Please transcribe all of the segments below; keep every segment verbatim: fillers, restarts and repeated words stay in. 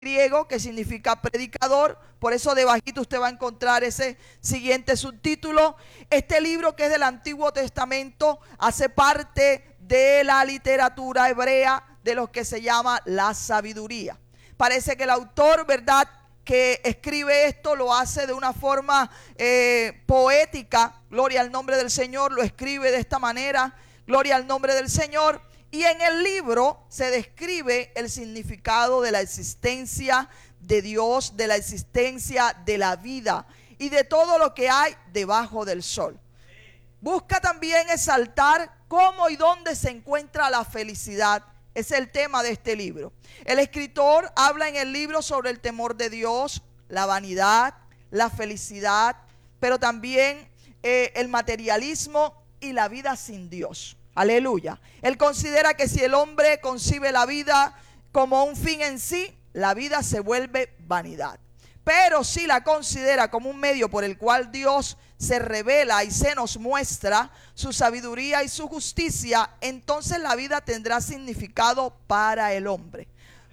griego que significa predicador. Por eso debajito usted va a encontrar ese siguiente subtítulo. Este libro, que es del Antiguo Testamento, hace parte de la literatura hebrea de lo que se llama la sabiduría. Parece que el autor, ¿verdad?, que escribe esto lo hace de una forma eh, poética. Gloria al nombre del Señor. Lo escribe de esta manera. Gloria al nombre del Señor. Y en el libro se describe el significado de la existencia de Dios, de la existencia de la vida y de todo lo que hay debajo del sol. Busca también exaltar cómo y dónde se encuentra la felicidad. Ese es el tema de este libro. El escritor habla en el libro sobre el temor de Dios, la vanidad, la felicidad, pero también eh, el materialismo y la vida sin Dios. Aleluya. Él considera que si el hombre concibe la vida como un fin en sí, la vida se vuelve vanidad. Pero si la considera como un medio por el cual Dios se revela y se nos muestra su sabiduría y su justicia, entonces la vida tendrá significado para el hombre.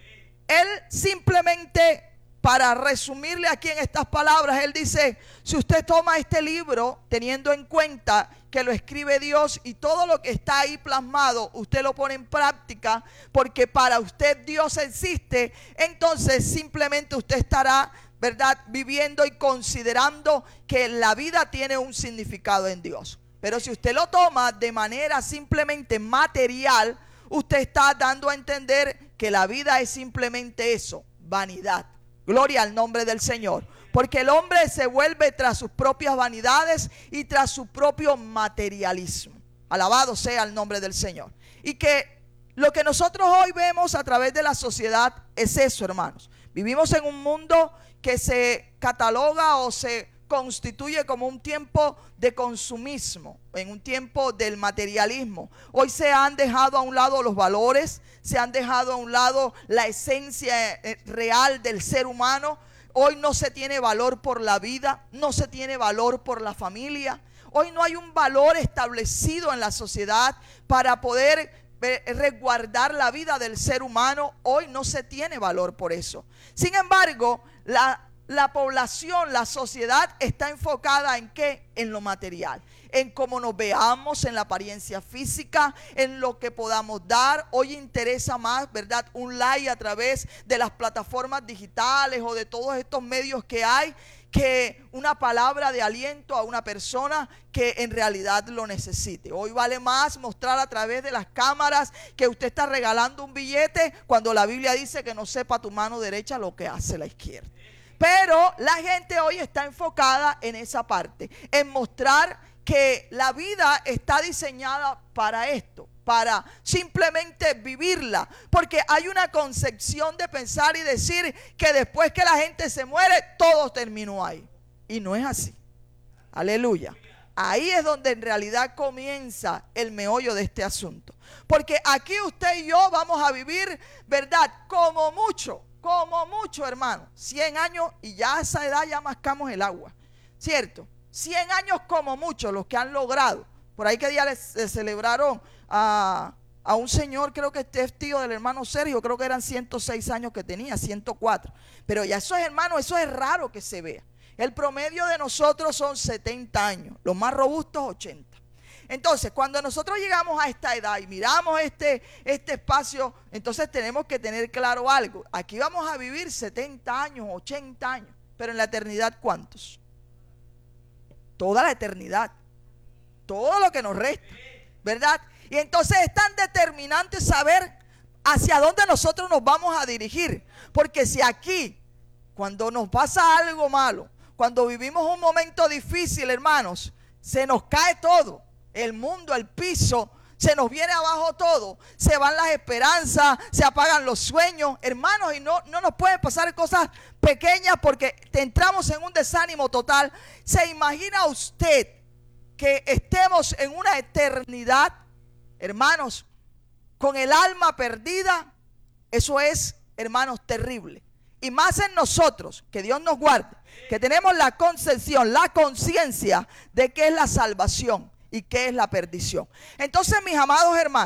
Él simplemente, para resumirle aquí en estas palabras, él dice: si usted toma este libro teniendo en cuenta que lo escribe Dios y todo lo que está ahí plasmado, usted lo pone en práctica, porque para usted Dios existe, entonces simplemente usted estará, ¿verdad?, viviendo y considerando que la vida tiene un significado en Dios. Pero si usted lo toma de manera simplemente material, usted está dando a entender que la vida es simplemente eso, vanidad. Gloria al nombre del Señor. Porque el hombre se vuelve tras sus propias vanidades y tras su propio materialismo. Alabado sea el nombre del Señor. Y que lo que nosotros hoy vemos a través de la sociedad es eso, hermanos. Vivimos en un mundo que se cataloga o se constituye como un tiempo de consumismo, en un tiempo del materialismo. Hoy se han dejado a un lado los valores, se han dejado a un lado la esencia real del ser humano. Hoy no se tiene valor por la vida, no se tiene valor por la familia. Hoy no hay un valor establecido en la sociedad para poder resguardar la vida del ser humano. Hoy no se tiene valor por eso. Sin embargo, la La población, la sociedad está enfocada en qué, en lo material, en cómo nos veamos, en la apariencia física, en lo que podamos dar. Hoy interesa más, ¿verdad?, un like a través de las plataformas digitales o de todos estos medios que hay, que una palabra de aliento a una persona que en realidad lo necesite. Hoy vale más mostrar a través de las cámaras que usted está regalando un billete, cuando la Biblia dice que no sepa tu mano derecha lo que hace la izquierda. Pero la gente hoy está enfocada en esa parte, en mostrar que la vida está diseñada para esto, para simplemente vivirla. Porque hay una concepción de pensar y decir que después que la gente se muere, todo terminó ahí. Y no es así. Aleluya. Ahí es donde en realidad comienza el meollo de este asunto. Porque aquí usted y yo vamos a vivir, ¿verdad?, como mucho. Como mucho, hermano, cien años, y ya a esa edad ya mascamos el agua, ¿cierto? cien años como mucho los que han logrado. Por ahí que día les, les celebraron a, a un señor, creo que este es tío del hermano Sergio, creo que eran ciento seis años que tenía, ciento cuatro. Pero ya eso es, hermano, eso es raro que se vea. El promedio de nosotros son setenta años, los más robustos ochenta. Entonces, cuando nosotros llegamos a esta edad y miramos este, este espacio, entonces tenemos que tener claro algo. Aquí vamos a vivir setenta años, ochenta años, pero en la eternidad, ¿cuántos? Toda la eternidad, todo lo que nos resta, ¿verdad? Y entonces es tan determinante saber hacia dónde nosotros nos vamos a dirigir, porque si aquí, cuando nos pasa algo malo, cuando vivimos un momento difícil, hermanos, se nos cae todo. El mundo, el piso, se nos viene abajo todo, se van las esperanzas, se apagan los sueños, hermanos, y no, no nos pueden pasar cosas pequeñas porque entramos en un desánimo total. ¿Se imagina usted que estemos en una eternidad, hermanos, con el alma perdida? Eso es, hermanos, terrible. Y más en nosotros, que Dios nos guarde, que tenemos la concepción, la conciencia de qué es la salvación y qué es la perdición. Entonces, mis amados hermanos,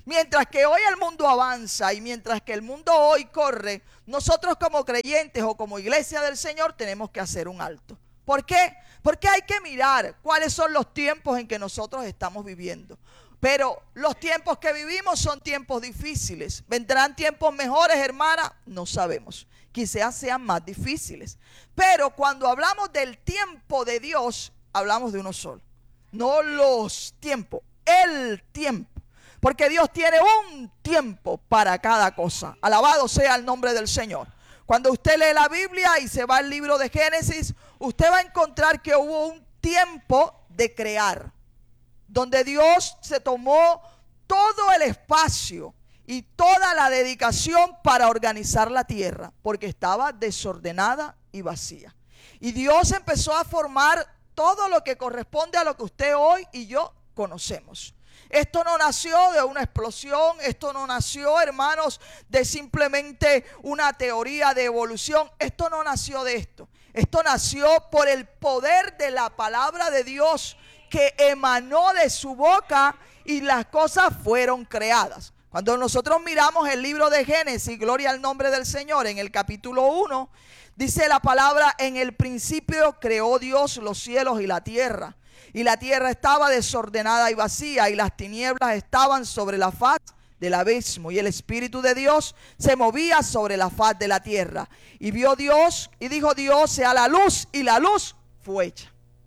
Mientras que hoy el mundo avanza y mientras que el mundo hoy corre, nosotros como creyentes o como iglesia del Señor tenemos que hacer un alto. ¿Por qué? Porque hay que mirar cuáles son los tiempos en que nosotros estamos viviendo. Pero los tiempos que vivimos son tiempos difíciles. ¿Vendrán tiempos mejores, hermana? No sabemos. Quizás sean más difíciles. Pero cuando hablamos del tiempo de Dios, hablamos de uno solo. No los tiempos, el tiempo. Porque Dios tiene un tiempo para cada cosa. Alabado sea el nombre del Señor. Cuando usted lee la Biblia y se va al libro de Génesis, usted va a encontrar que hubo un tiempo de crear, donde Dios se tomó todo el espacio y toda la dedicación para organizar la tierra, porque estaba desordenada y vacía. Y Dios empezó a formar todo lo que corresponde a lo que usted hoy y yo conocemos. Esto no nació de una explosión, esto no nació, hermanos, de simplemente una teoría de evolución. Esto no nació de esto. Esto nació por el poder de la palabra de Dios que emanó de su boca y las cosas fueron creadas. Cuando nosotros miramos el libro de Génesis, gloria al nombre del Señor, en el capítulo uno, dice la palabra: en el principio creó Dios los cielos y la tierra. Y la tierra estaba desordenada y vacía, y las tinieblas estaban sobre la faz del abismo, y el Espíritu de Dios se movía sobre la faz de la tierra. Y vio Dios, y dijo Dios: sea la luz, y la luz fue hecha.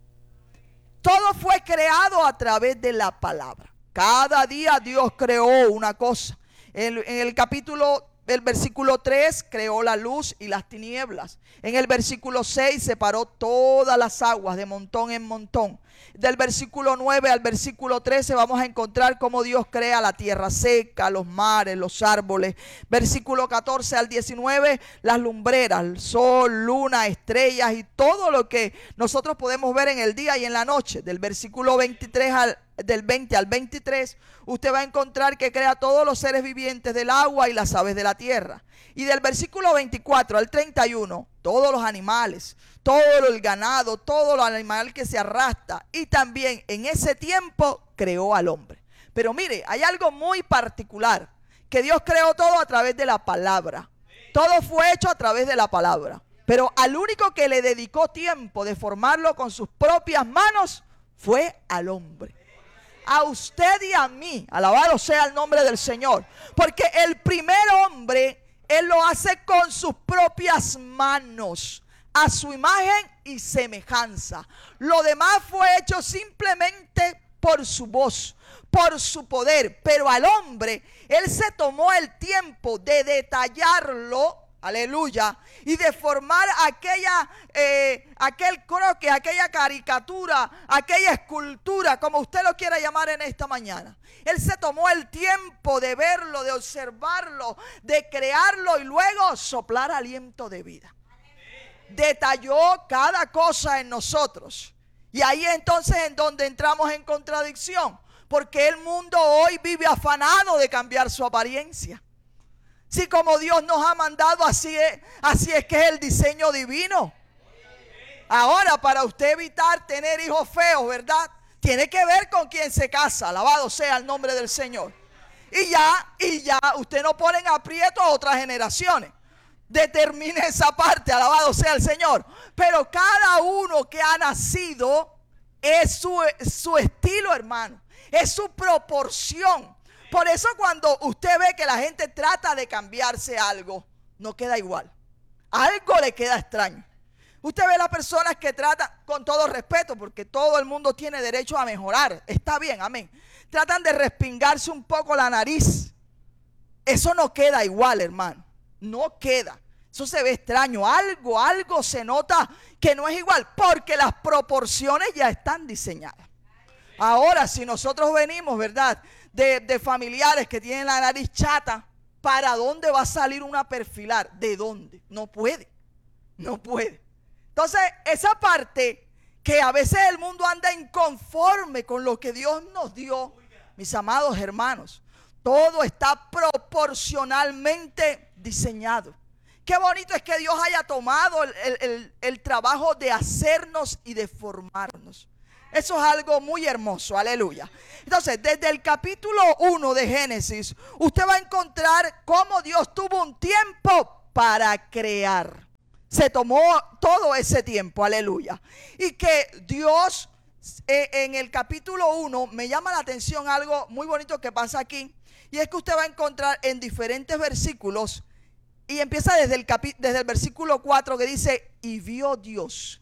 Todo fue creado a través de la palabra. Cada día Dios creó una cosa. En, en el capítulo El versículo tres creó la luz y las tinieblas. En el versículo seis separó todas las aguas de montón en montón. Del versículo nueve al versículo trece vamos a encontrar cómo Dios crea la tierra seca, los mares, los árboles. Versículo catorce al diecinueve, las lumbreras, el sol, luna, estrellas y todo lo que nosotros podemos ver en el día y en la noche. Del versículo veintitrés al del veinte al veintitrés, usted va a encontrar que crea todos los seres vivientes del agua y las aves de la tierra. Y del versículo veinticuatro al treinta y uno, todos los animales, todo el ganado, todo lo animal que se arrastra. Y también en ese tiempo creó al hombre. Pero mire, hay algo muy particular, que Dios creó todo a través de la palabra. Todo fue hecho a través de la palabra. Pero al único que le dedicó tiempo de formarlo con sus propias manos fue al hombre. A usted y a mí, alabado sea el nombre del Señor, porque el primer hombre, Él lo hace con sus propias manos, a su imagen y semejanza. Lo demás fue hecho simplemente por su voz, por su poder, pero al hombre, Él se tomó el tiempo de detallarlo, aleluya, y de formar aquella, eh, aquel croquis, aquella caricatura, aquella escultura, como usted lo quiera llamar en esta mañana. Él se tomó el tiempo de verlo, de observarlo, de crearlo y luego soplar aliento de vida. Detalló cada cosa en nosotros. Y ahí entonces en donde entramos en contradicción, porque el mundo hoy vive afanado de cambiar su apariencia. Si como Dios nos ha mandado, así es, así es que es el diseño divino. Ahora, para usted evitar tener hijos feos, ¿verdad? Tiene que ver con quién se casa. Alabado sea el nombre del Señor. Y ya, y ya, usted no pone en aprieto a otras generaciones. Determine esa parte, alabado sea el Señor. Pero cada uno que ha nacido es su, su estilo, hermano. Es su proporción. Por eso cuando usted ve que la gente trata de cambiarse algo, no queda igual. Algo le queda extraño. Usted ve las personas que tratan, con todo respeto, porque todo el mundo tiene derecho a mejorar. Está bien, amén. Tratan de respingarse un poco la nariz. Eso no queda igual, hermano. No queda. Eso se ve extraño. Algo, algo se nota que no es igual, porque las proporciones ya están diseñadas. Ahora, si nosotros venimos, ¿verdad?, De, de familiares que tienen la nariz chata, ¿para dónde va a salir una perfilar? ¿De dónde? No puede, no puede. Entonces, esa parte que a veces el mundo anda inconforme con lo que Dios nos dio, mis amados hermanos, todo está proporcionalmente diseñado. Qué bonito es que Dios haya tomado el, el, el, el trabajo de hacernos y de formarnos. Eso es algo muy hermoso, aleluya. Entonces, desde el capítulo uno de Génesis, usted va a encontrar cómo Dios tuvo un tiempo para crear. Se tomó todo ese tiempo, aleluya. Y que Dios, eh, en el capítulo uno, me llama la atención algo muy bonito que pasa aquí. Y es que usted va a encontrar en diferentes versículos, y empieza desde el, capi- desde el versículo cuatro que dice, y vio Dios.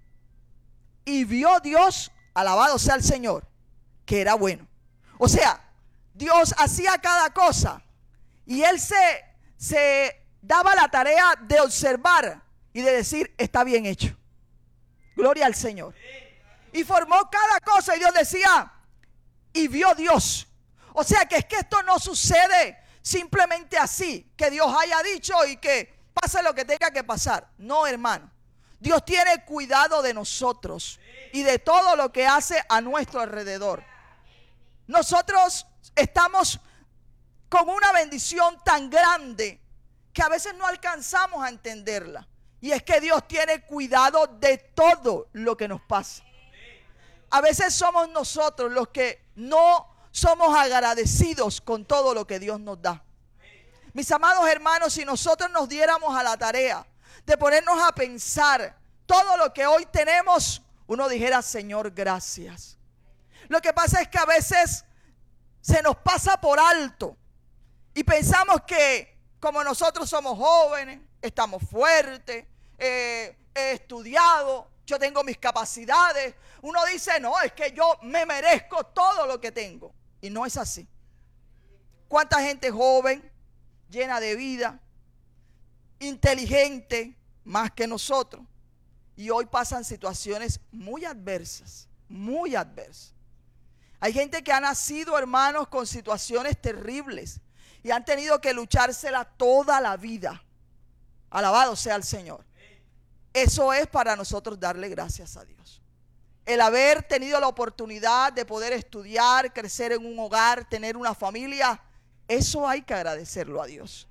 Y vio Dios, alabado sea el Señor, que era bueno. O sea, Dios hacía cada cosa y Él se, se daba la tarea de observar y de decir, está bien hecho. Gloria al Señor. Y formó cada cosa y Dios decía, y vio Dios. O sea que es que esto no sucede simplemente así, que Dios haya dicho y que pase lo que tenga que pasar. No, hermano. Dios tiene cuidado de nosotros y de todo lo que hace a nuestro alrededor. Nosotros estamos con una bendición tan grande que a veces no alcanzamos a entenderla. Y es que Dios tiene cuidado de todo lo que nos pasa. A veces somos nosotros los que no somos agradecidos con todo lo que Dios nos da. Mis amados hermanos, si nosotros nos diéramos a la tarea de ponernos a pensar todo lo que hoy tenemos, uno dijera, Señor, gracias. Lo que pasa es que a veces se nos pasa por alto y pensamos que como nosotros somos jóvenes, estamos fuertes, eh, he estudiado, yo tengo mis capacidades, uno dice, no, es que yo me merezco todo lo que tengo. Y no es así. ¿Cuánta gente joven, llena de vida, inteligente, más que nosotros? Y hoy pasan situaciones muy adversas, muy adversas. Hay gente que ha nacido, hermanos, con situaciones terribles y han tenido que luchársela toda la vida. Alabado sea el Señor. Eso es para nosotros darle gracias a Dios. El haber tenido la oportunidad de poder estudiar, crecer en un hogar, tener una familia, eso hay que agradecerlo a Dios.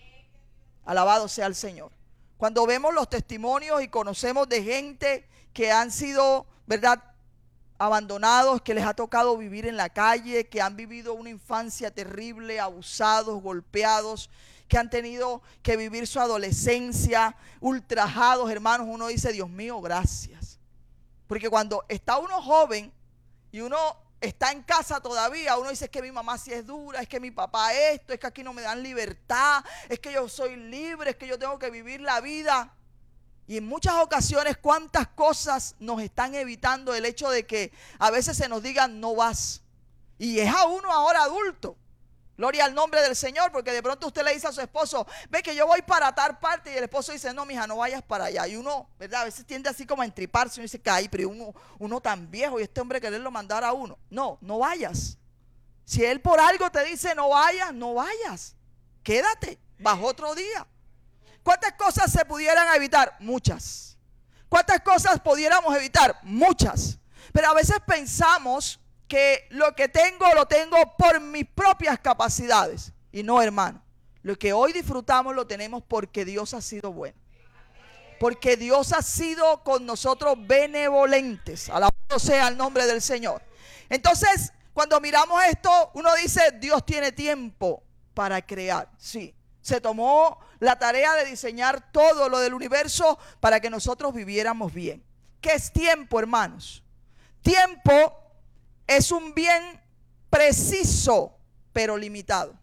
Alabado sea el Señor. Cuando vemos los testimonios y conocemos de gente que han sido, ¿verdad?, abandonados, que les ha tocado vivir en la calle, que han vivido una infancia terrible, abusados, golpeados, que han tenido que vivir su adolescencia ultrajados, hermanos, uno dice, Dios mío, gracias. Porque cuando está uno joven y uno está en casa todavía, uno dice, es que mi mamá sí es dura, es que mi papá esto, es que aquí no me dan libertad, es que yo soy libre, es que yo tengo que vivir la vida. Y en muchas ocasiones, cuántas cosas nos están evitando el hecho de que a veces se nos digan, no vas. Y es a uno ahora adulto. Gloria al nombre del Señor, porque de pronto usted le dice a su esposo, ve que yo voy para tal parte, y el esposo dice, no, mija, no vayas para allá. Y uno, ¿verdad? A veces tiende así como a entriparse, y uno dice, caí, pero uno, uno tan viejo y este hombre quererlo mandar a uno. No, no vayas. Si él por algo te dice no vayas, no vayas. Quédate, bajo otro día. ¿Cuántas cosas se pudieran evitar? Muchas. ¿Cuántas cosas pudiéramos evitar? Muchas. Pero a veces pensamos que lo que tengo lo tengo por mis propias capacidades. Y no, hermano. Lo que hoy disfrutamos lo tenemos porque Dios ha sido bueno. Porque Dios ha sido con nosotros benevolentes. Alabado sea el nombre del Señor. Entonces, cuando miramos esto, uno dice, Dios tiene tiempo para crear. Sí, se tomó la tarea de diseñar todo lo del universo para que nosotros viviéramos bien. ¿Qué es tiempo, hermanos? Tiempo es un bien preciso, pero limitado.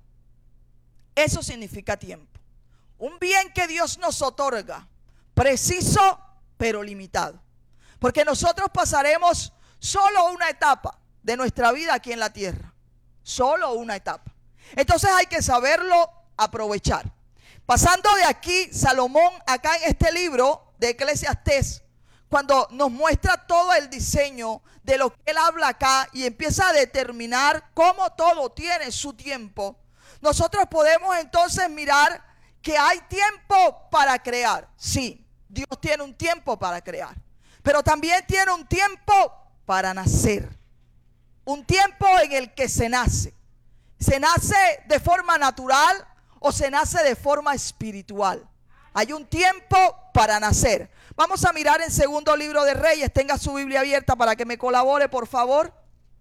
Eso significa tiempo. Un bien que Dios nos otorga, preciso, pero limitado. Porque nosotros pasaremos solo una etapa de nuestra vida aquí en la tierra. Solo una etapa. Entonces hay que saberlo aprovechar. Pasando de aquí, Salomón, acá en este libro de Eclesiastés, cuando nos muestra todo el diseño de lo que él habla acá y empieza a determinar cómo todo tiene su tiempo, nosotros podemos entonces mirar que hay tiempo para crear. Sí, Dios tiene un tiempo para crear, pero también tiene un tiempo para nacer. Un tiempo en el que se nace. Se nace de forma natural o se nace de forma espiritual. Hay un tiempo para nacer. Vamos a mirar en segundo libro de Reyes. Tenga su Biblia abierta para que me colabore, por favor.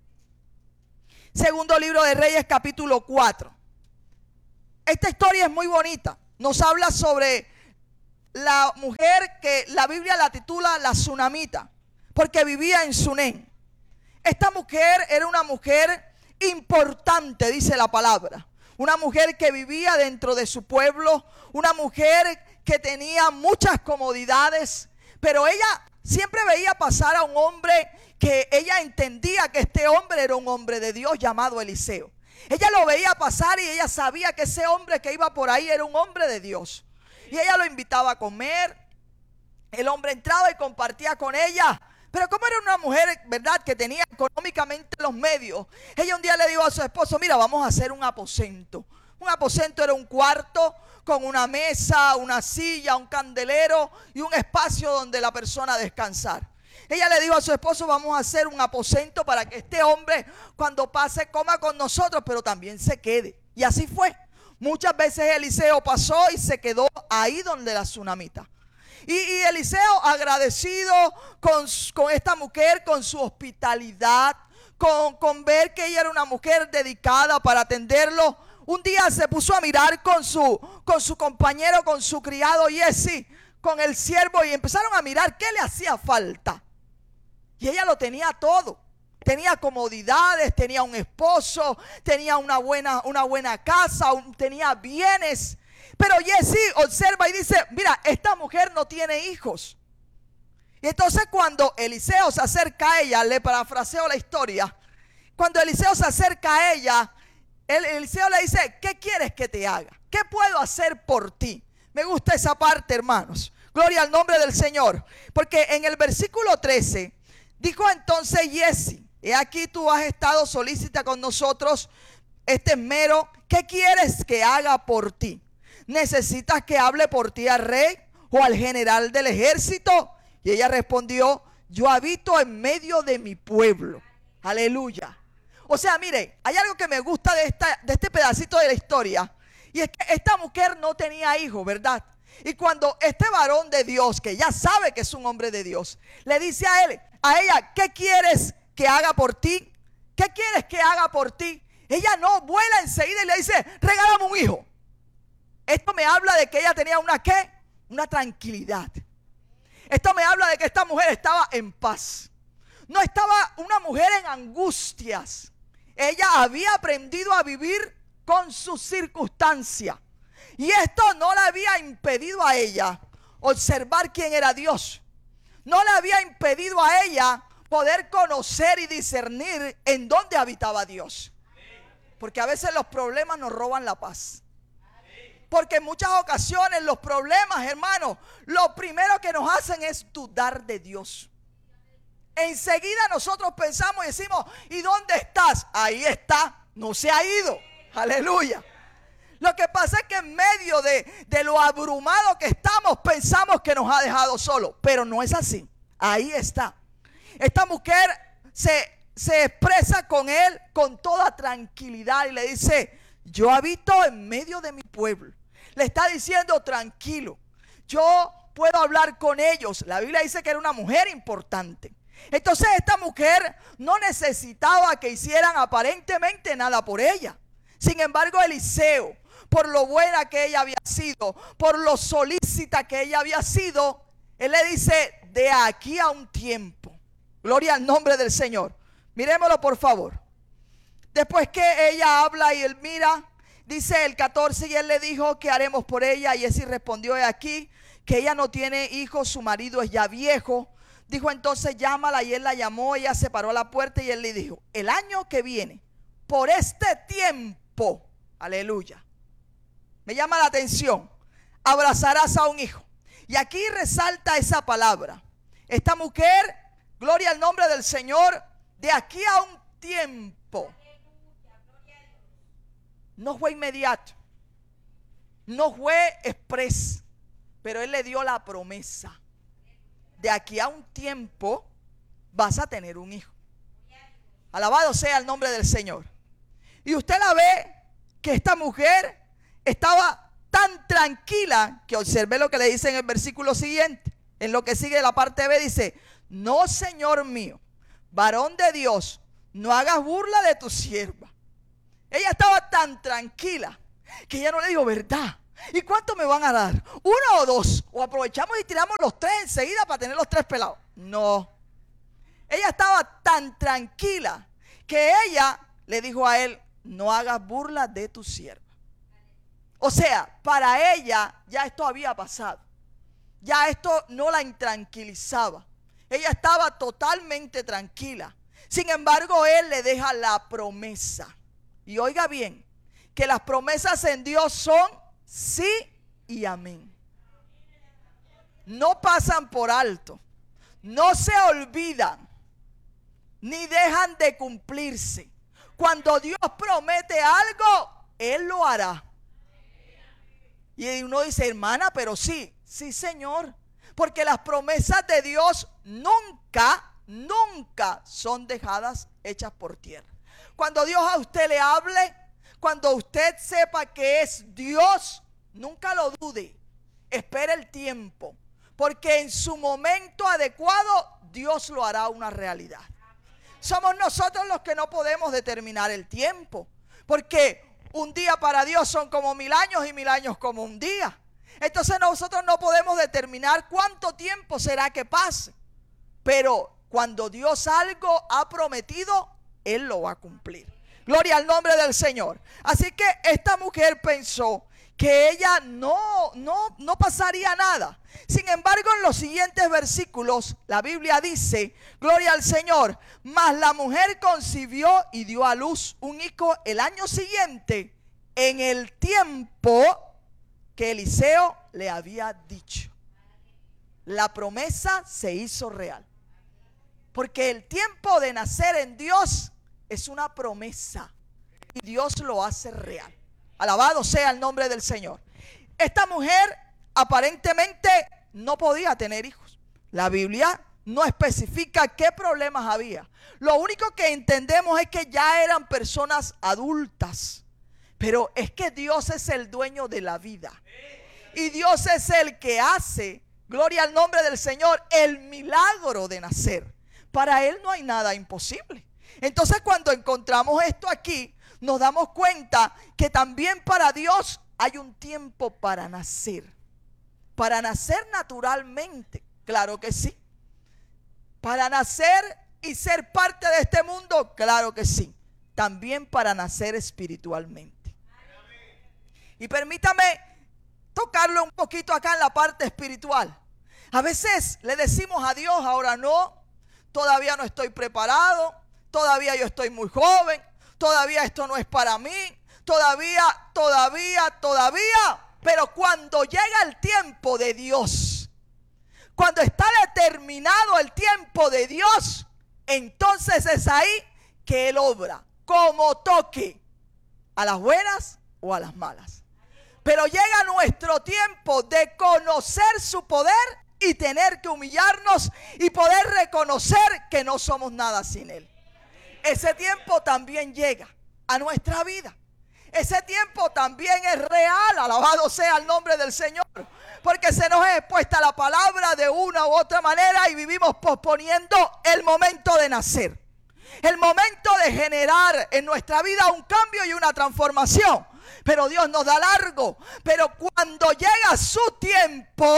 Segundo libro de Reyes, capítulo cuatro. Esta historia es muy bonita. Nos habla sobre la mujer que la Biblia la titula la Sunamita, porque vivía en Sunén. Esta mujer era una mujer importante, dice la palabra. Una mujer que vivía dentro de su pueblo, una mujer que tenía muchas comodidades, pero ella siempre veía pasar a un hombre que ella entendía que este hombre era un hombre de Dios llamado Eliseo. Ella lo veía pasar y ella sabía que ese hombre que iba por ahí era un hombre de Dios. Y ella lo invitaba a comer. El hombre entraba y compartía con ella. Pero como era una mujer, ¿verdad?, que tenía económicamente los medios, ella un día le dijo a su esposo: mira, vamos a hacer un aposento. Un aposento era un cuarto con una mesa, una silla, un candelero y un espacio donde la persona descansara. Ella le dijo a su esposo: vamos a hacer un aposento para que este hombre cuando pase coma con nosotros, pero también se quede. Y así fue. Muchas veces Eliseo pasó y se quedó ahí donde la Sunamita. Y, y Eliseo, agradecido con, con esta mujer, con su hospitalidad, con, con ver que ella era una mujer dedicada para atenderlo, un día se puso a mirar con su, con su compañero, con su criado Jesse, con el siervo, y empezaron a mirar qué le hacía falta. Y ella lo tenía todo. Tenía comodidades, tenía un esposo, tenía una buena, una buena casa, un, tenía bienes. Pero Jesse observa y dice: mira, esta mujer no tiene hijos. Y entonces cuando Eliseo se acerca a ella, le parafraseo la historia. Cuando Eliseo se acerca a ella, el, Eliseo le dice: ¿qué quieres que te haga? ¿Qué puedo hacer por ti? Me gusta esa parte, hermanos. Gloria al nombre del Señor. Porque en el versículo trece, dijo entonces Jesse: he aquí tú has estado solícita con nosotros este esmero. ¿Qué quieres que haga por ti? ¿Necesitas que hable por ti al rey o al general del ejército? Y ella respondió: yo habito en medio de mi pueblo. Aleluya. O sea, mire, hay algo que me gusta de, esta, de este pedacito de la historia, y es que esta mujer no tenía hijos, ¿verdad? Y cuando este varón de Dios, que ya sabe que es un hombre de Dios, le dice a él, a ella: ¿qué quieres que haga por ti? ¿Qué quieres que haga por ti? Ella no vuela enseguida y le dice: regálame un hijo. Esto me habla de que ella tenía una ¿qué? Una tranquilidad. Esto me habla de que esta mujer estaba en paz. No estaba una mujer en angustias. Ella había aprendido a vivir con sus circunstancias. Y esto no le había impedido a ella observar quién era Dios. No le había impedido a ella poder conocer y discernir en dónde habitaba Dios. Porque a veces los problemas nos roban la paz. Porque en muchas ocasiones los problemas, hermanos, lo primero que nos hacen es dudar de Dios. Enseguida nosotros pensamos y decimos: ¿y dónde estás? Ahí está, no se ha ido. Aleluya. Lo que pasa es que en medio de, de lo abrumado que estamos, pensamos que nos ha dejado solo. Pero no es así. Ahí está. Esta mujer se, se expresa con él con toda tranquilidad y le dice: yo habito en medio de mi pueblo. Le está diciendo: tranquilo, yo puedo hablar con ellos. La Biblia dice que era una mujer importante. Entonces esta mujer no necesitaba que hicieran aparentemente nada por ella. Sin embargo, Eliseo, por lo buena que ella había sido, por lo solícita que ella había sido, él le dice: de aquí a un tiempo. Gloria al nombre del Señor. Miremoslo, por favor. Después que ella habla y él mira, dice el catorce: y él le dijo: ¿qué haremos por ella? Y Jesse respondió: he aquí que ella no tiene hijos, su marido es ya viejo. Dijo entonces: llámala. Y él la llamó. Ella se paró a la puerta y él le dijo: el año que viene, por este tiempo, aleluya, me llama la atención, abrazarás a un hijo. Y aquí resalta esa palabra. Esta mujer, gloria al nombre del Señor, de aquí a un tiempo. No fue inmediato, no fue express, pero él le dio la promesa: de aquí a un tiempo vas a tener un hijo. Alabado sea el nombre del Señor. Y usted la ve que esta mujer estaba tan tranquila que observe lo que le dice en el versículo siguiente. En lo que sigue la parte B dice: no, Señor mío, varón de Dios, no hagas burla de tu sierva. Ella estaba tan tranquila que ella no le dijo: ¿verdad? ¿Y cuánto me van a dar? ¿Uno o dos? ¿O aprovechamos y tiramos los tres enseguida para tener los tres pelados? No. Ella estaba tan tranquila que ella le dijo a él: no hagas burla de tu sierva. O sea, para ella ya esto había pasado. Ya esto no la intranquilizaba. Ella estaba totalmente tranquila. Sin embargo, él le deja la promesa. Y oiga bien, que las promesas en Dios son sí y amén. No pasan por alto, no se olvidan, ni dejan de cumplirse. Cuando Dios promete algo, Él lo hará. Y uno dice: hermana, pero sí, sí, Señor, porque las promesas de Dios nunca, nunca son dejadas hechas por tierra. Cuando Dios a usted le hable, cuando usted sepa que es Dios, nunca lo dude, espere el tiempo, porque en su momento adecuado Dios lo hará una realidad. Somos nosotros los que no podemos determinar el tiempo, porque un día para Dios son como mil años y mil años como un día. Entonces nosotros no podemos determinar cuánto tiempo será que pase, pero cuando Dios algo ha prometido, Él lo va a cumplir. Gloria al nombre del Señor. Así que esta mujer pensó que ella no, no, no pasaría nada. Sin embargo, en los siguientes versículos, la Biblia dice: gloria al Señor, mas la mujer concibió y dio a luz un hijo el año siguiente, en el tiempo que Eliseo le había dicho. La promesa se hizo real. Porque el tiempo de nacer en Dios es una promesa y Dios lo hace real. Alabado sea el nombre del Señor. Esta mujer aparentemente no podía tener hijos. La Biblia no especifica qué problemas había. Lo único que entendemos es que ya eran personas adultas. Pero es que Dios es el dueño de la vida. Y Dios es el que hace, gloria al nombre del Señor, el milagro de nacer. Para Él no hay nada imposible. Entonces, cuando encontramos esto aquí, nos damos cuenta que también para Dios hay un tiempo para nacer. Para nacer naturalmente, claro que sí. Para nacer y ser parte de este mundo, claro que sí. También para nacer espiritualmente. Y permítame tocarlo un poquito acá en la parte espiritual. A veces le decimos a Dios: ahora no, todavía no estoy preparado, todavía yo estoy muy joven, todavía esto no es para mí, todavía, todavía, todavía. Pero cuando llega el tiempo de Dios, cuando está determinado el tiempo de Dios, entonces es ahí que Él obra, como toque, a las buenas o a las malas. Pero llega nuestro tiempo de conocer su poder y tener que humillarnos y poder reconocer que no somos nada sin Él. Ese tiempo también llega a nuestra vida. Ese tiempo también es real. Alabado sea el nombre del Señor. Porque se nos es expuesta la palabra de una u otra manera y vivimos posponiendo el momento de nacer. El momento de generar en nuestra vida un cambio y una transformación. Pero Dios nos da largo. Pero cuando llega su tiempo,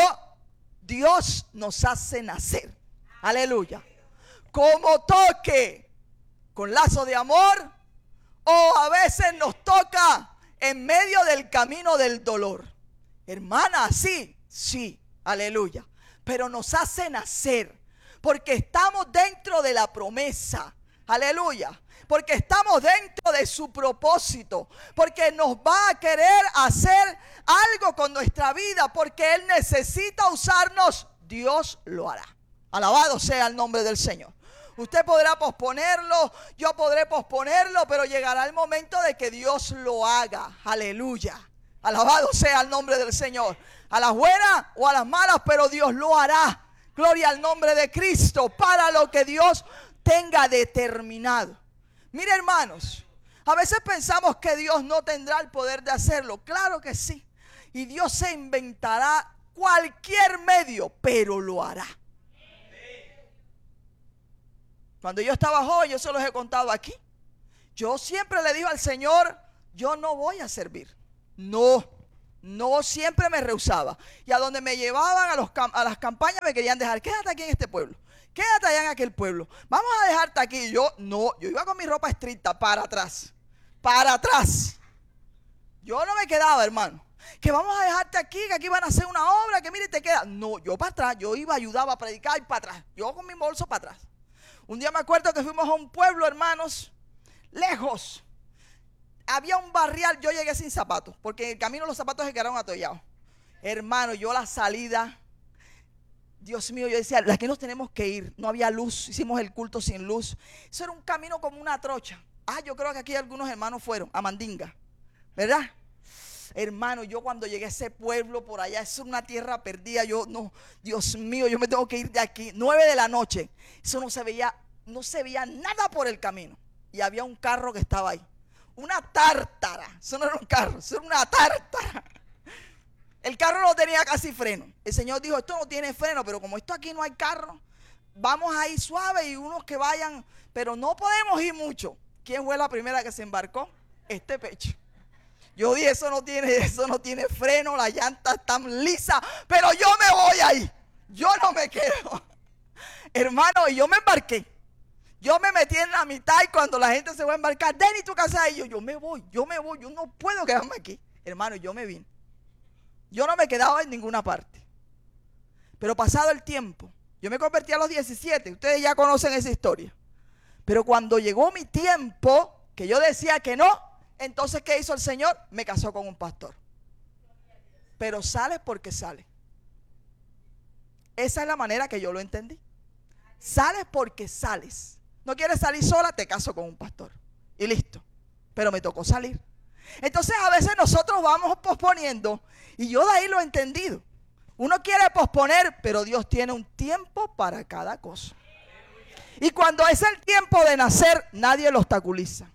Dios nos hace nacer. Aleluya. Como toque, con lazo de amor, o a veces nos toca en medio del camino del dolor. Hermana, sí, sí, aleluya. Pero nos hace nacer porque estamos dentro de la promesa. Aleluya. Porque estamos dentro de su propósito. Porque nos va a querer hacer algo con nuestra vida. Porque Él necesita usarnos. Dios lo hará. Alabado sea el nombre del Señor. Usted podrá posponerlo, yo podré posponerlo, pero llegará el momento de que Dios lo haga. Aleluya. Alabado sea el nombre del Señor. A las buenas o a las malas, pero Dios lo hará. Gloria al nombre de Cristo para lo que Dios tenga determinado. Mire, hermanos, a veces pensamos que Dios no tendrá el poder de hacerlo. Claro que sí. Y Dios se inventará cualquier medio, pero lo hará. Cuando yo estaba joven, yo se los he contado aquí, yo siempre le dije al Señor, yo no voy a servir. No, no, siempre me rehusaba. Y a donde me llevaban a, los, a las campañas me querían dejar, quédate aquí en este pueblo, quédate allá en aquel pueblo, vamos a dejarte aquí. Y yo, no, yo iba con mi ropa estricta para atrás, para atrás. Yo no me quedaba, hermano, que vamos a dejarte aquí, que aquí van a hacer una obra, que mire, te queda. No, yo para atrás, yo iba, ayudaba a predicar y para atrás, yo con mi bolso para atrás. Un día me acuerdo que fuimos a un pueblo, hermanos, lejos. Había un barrial, yo llegué sin zapatos, porque en el camino los zapatos se quedaron atollados. Hermano, yo la salida, Dios mío, yo decía, aquí nos tenemos que ir. No había luz, hicimos el culto sin luz. Eso era un camino como una trocha. Ah, yo creo que aquí algunos hermanos fueron a Mandinga, ¿verdad? Hermano, yo cuando llegué a ese pueblo por allá, es una tierra perdida. Yo, no, Dios mío, yo me tengo que ir de aquí. Nueve de la noche. Eso no se veía, no se veía nada por el camino. Y había un carro que estaba ahí. Una tártara. Eso no era un carro, eso era una tártara. El carro no tenía casi freno. El Señor dijo, esto no tiene freno, pero como esto aquí no hay carro, vamos a ir suave y unos que vayan, pero no podemos ir mucho. ¿Quién fue la primera que se embarcó? Este pecho. Yo dije, eso no tiene, eso no tiene freno, las llantas están lisas, pero yo me voy ahí. Yo no me quedo. Hermano, y yo me embarqué. Yo me metí en la mitad y cuando la gente se va a embarcar, Denny, ¿tú qué haces ahí? Yo, yo me voy, yo me voy, yo no puedo quedarme aquí. Hermano, yo me vine. Yo no me quedaba en ninguna parte. Pero pasado el tiempo, yo me convertí a los diecisiete, ustedes ya conocen esa historia. Pero cuando llegó mi tiempo, que yo decía que no, entonces, ¿qué hizo el Señor? Me casó con un pastor. Pero sales porque sales. Esa es la manera que yo lo entendí. Sales porque sales. No quieres salir sola, te caso con un pastor. Y listo. Pero me tocó salir. Entonces, a veces nosotros vamos posponiendo. Y yo de ahí lo he entendido. Uno quiere posponer, pero Dios tiene un tiempo para cada cosa. Y cuando es el tiempo de nacer, nadie lo obstaculiza.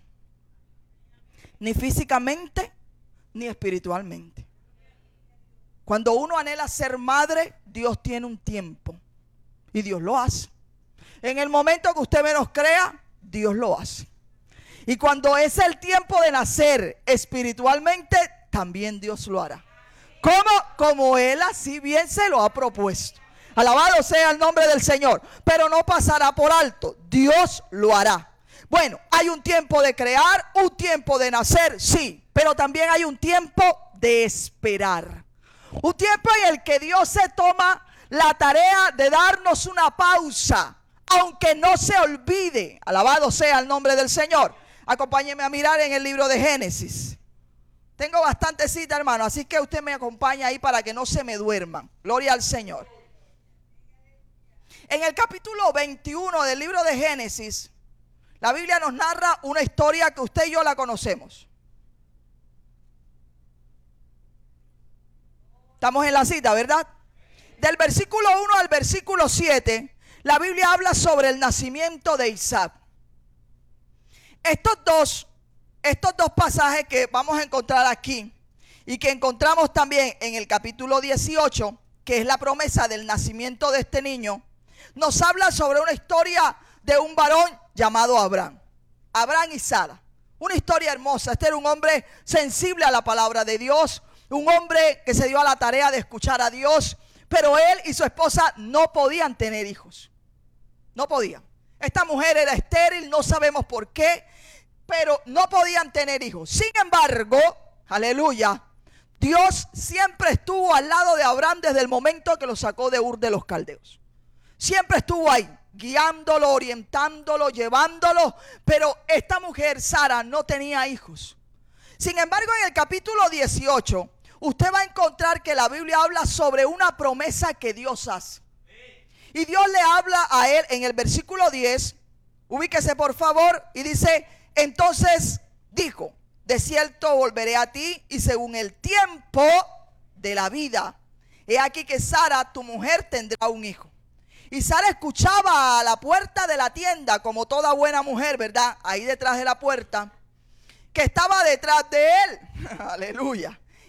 Ni físicamente, ni espiritualmente. Cuando uno anhela ser madre, Dios tiene un tiempo. Y Dios lo hace. En el momento que usted menos crea, Dios lo hace. Y cuando es el tiempo de nacer espiritualmente, también Dios lo hará. ¿Cómo? Como Él así bien se lo ha propuesto. Alabado sea el nombre del Señor. Pero no pasará por alto. Dios lo hará. Bueno, hay un tiempo de crear, un tiempo de nacer, sí, pero también hay un tiempo de esperar. Un tiempo en el que Dios se toma la tarea de darnos una pausa, aunque no se olvide. Alabado sea el nombre del Señor. Acompáñeme a mirar en el libro de Génesis. Tengo bastante cita, hermano, así que usted me acompaña ahí para que no se me duerman. Gloria al Señor. En el capítulo veintiuno del libro de Génesis, la Biblia nos narra una historia que usted y yo la conocemos. Estamos en la cita, ¿verdad? Del versículo uno al versículo siete, la Biblia habla sobre el nacimiento de Isaac. Estos dos, estos dos pasajes que vamos a encontrar aquí y que encontramos también en el capítulo dieciocho, que es la promesa del nacimiento de este niño, nos habla sobre una historia de un varón llamado Abraham. Abraham y Sara. Una historia hermosa. Este era un hombre sensible a la palabra de Dios. Un hombre que se dio a la tarea de escuchar a Dios. Pero él y su esposa no podían tener hijos. No podían. Esta mujer era estéril, no sabemos por qué, pero no podían tener hijos. Sin embargo, aleluya, Dios siempre estuvo al lado de Abraham desde el momento que lo sacó de Ur de los Caldeos. Siempre estuvo ahí, guiándolo, orientándolo, llevándolo. Pero esta mujer, Sara, no tenía hijos. Sin embargo, en el capítulo dieciocho, usted va a encontrar que la Biblia habla sobre una promesa que Dios hace. Y Dios le habla a él en el versículo diez. Ubíquese por favor. Y dice, entonces dijo, de cierto volveré a ti y según el tiempo de la vida, he aquí que Sara, tu mujer, tendrá un hijo. Y Sara escuchaba a la puerta de la tienda, como toda buena mujer, ¿verdad? Ahí detrás de la puerta, que estaba detrás de él. Aleluya.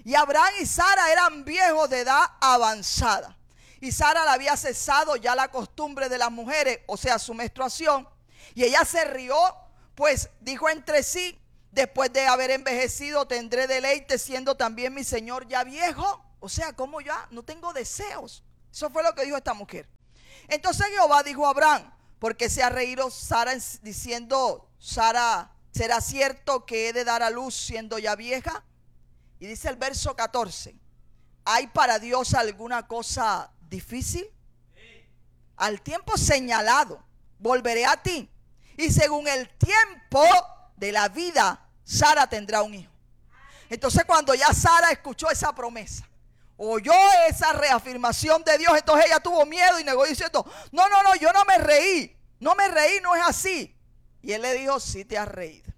Y Abraham y Sara eran viejos de edad avanzada. Y Sara le había cesado ya la costumbre de las mujeres, o sea, su menstruación. Y ella se rió, pues dijo entre sí: después de haber envejecido tendré deleite, siendo también mi señor ya viejo. O sea, como ya no tengo deseos. Eso fue lo que dijo esta mujer. Entonces Jehová dijo a Abraham: ¿por qué se ha reído Sara diciendo, Sara, será cierto que he de dar a luz siendo ya vieja? Y dice el verso catorce: ¿hay para Dios alguna cosa difícil? Al tiempo señalado volveré a ti, y según el tiempo de la vida Sara tendrá un hijo. Entonces, cuando ya Sara escuchó esa promesa, oyó esa reafirmación de Dios, entonces ella tuvo miedo y negó diciendo: no, no, no, yo no me reí, no me reí, no es así. Y él le dijo: sí te has reído.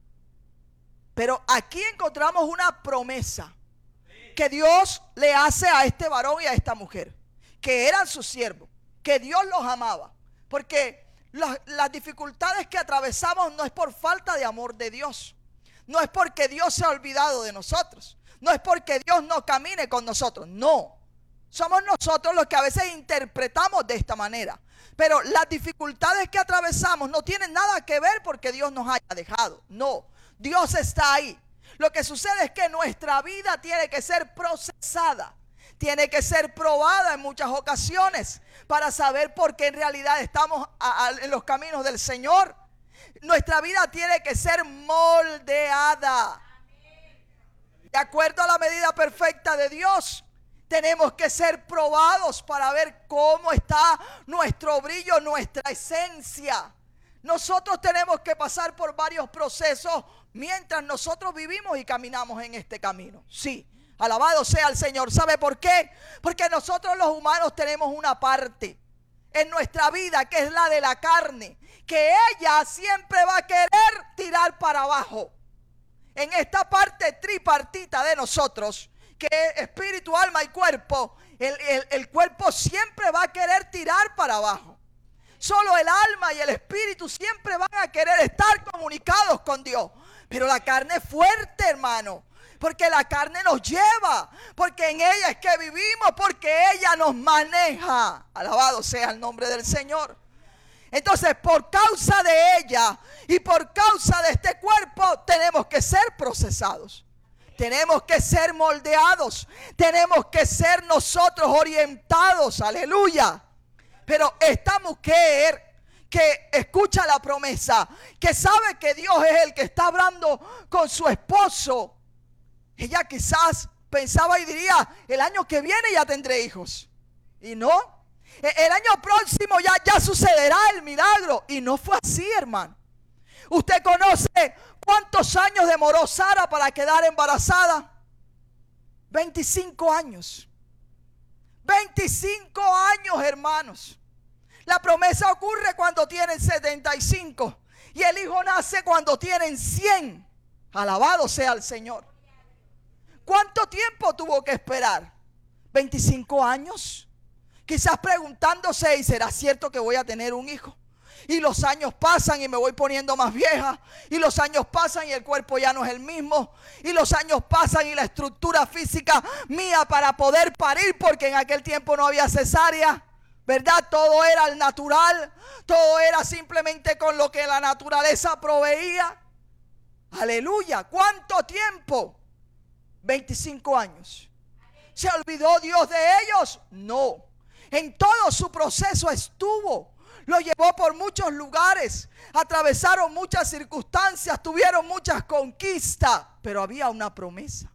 Pero aquí encontramos una promesa que Dios le hace a este varón y a esta mujer, que eran sus siervos, que Dios los amaba. Porque las, las dificultades que atravesamos no es por falta de amor de Dios, no es porque Dios se ha olvidado de nosotros, no es porque Dios no camine con nosotros, no. Somos nosotros los que a veces interpretamos de esta manera. Pero las dificultades que atravesamos no tienen nada que ver porque Dios nos haya dejado, no. Dios está ahí. Lo que sucede es que nuestra vida tiene que ser procesada, tiene que ser probada en muchas ocasiones para saber por qué en realidad estamos a, a, en los caminos del Señor. Nuestra vida tiene que ser moldeada de acuerdo a la medida perfecta de Dios. Tenemos que ser probados para ver cómo está nuestro brillo, nuestra esencia. Nosotros tenemos que pasar por varios procesos mientras nosotros vivimos y caminamos en este camino. Sí, alabado sea el Señor. ¿Sabe por qué? Porque nosotros los humanos tenemos una parte en nuestra vida que es la de la carne, que ella siempre va a querer tirar para abajo. En esta parte tripartita de nosotros, que es espíritu, alma y cuerpo, el, el, el cuerpo siempre va a querer tirar para abajo. Solo el alma y el espíritu siempre van a querer estar comunicados con Dios. Pero la carne es fuerte, hermano, porque la carne nos lleva, porque en ella es que vivimos, porque ella nos maneja. Alabado sea el nombre del Señor. Entonces, por causa de ella y por causa de este cuerpo, tenemos que ser procesados. Tenemos que ser moldeados. Tenemos que ser nosotros orientados. Aleluya. Pero esta mujer que escucha la promesa, que sabe que Dios es el que está hablando con su esposo, ella quizás pensaba y diría: el año que viene ya tendré hijos. Y no. El año próximo ya, ya sucederá el milagro. Y no fue así, hermano. ¿Usted conoce cuántos años demoró Sara para quedar embarazada? veinticinco años. veinticinco años, hermanos. La promesa ocurre cuando tienen setenta y cinco y el hijo nace cuando tienen cien. Alabado sea el Señor. ¿Cuánto tiempo tuvo que esperar? veinticinco años. Quizás preguntándose: ¿y será cierto que voy a tener un hijo? Y los años pasan y me voy poniendo más vieja. Y los años pasan y el cuerpo ya no es el mismo. Y los años pasan y la estructura física mía para poder parir, porque en aquel tiempo no había cesárea, ¿verdad? Todo era al natural. Todo era simplemente con lo que la naturaleza proveía. Aleluya. ¿Cuánto tiempo? veinticinco años. ¿Se olvidó Dios de ellos? No. En todo su proceso estuvo. Lo llevó por muchos lugares. Atravesaron muchas circunstancias. Tuvieron muchas conquistas. Pero había una promesa.